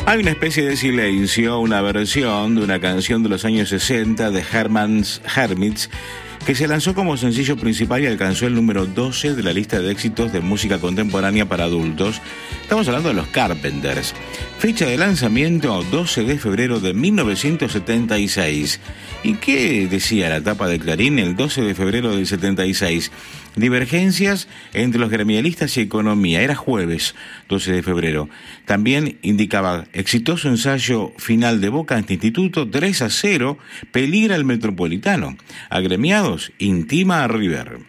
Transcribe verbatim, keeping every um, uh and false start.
Hay una especie de silencio, una versión de una canción de los años sesenta de Herman's Hermits, que se lanzó como sencillo principal y alcanzó el número doce de la lista de éxitos de música contemporánea para adultos. Estamos hablando de los Carpenters. Fecha de lanzamiento doce de febrero de mil novecientos setenta y seis. ¿Y qué decía la tapa de Clarín el doce de febrero del setenta y seis? Divergencias entre los gremialistas y economía. Era jueves, doce de febrero. También indicaba exitoso ensayo final de Boca ante Instituto, tres a cero, peligra el Metropolitano. Agremiados, intima a River.